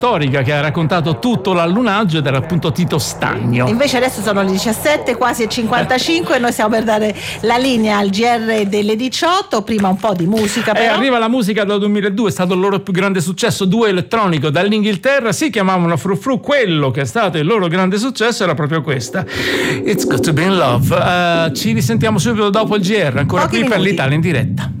storica che ha raccontato tutto l'allunaggio ed era appunto Tito Stagno. Invece adesso sono le 17, quasi 55, e noi stiamo per dare la linea al GR delle 18. Prima un po' di musica, però. Arriva la musica dal 2002, è stato il loro più grande successo, duo elettronico dall'Inghilterra, si chiamavano Fru Fru. Quello che è stato il loro grande successo era proprio questa, It's Got to Be in Love. Ci risentiamo subito dopo il GR, ancora Pochi qui minuti. per l'Italia in diretta.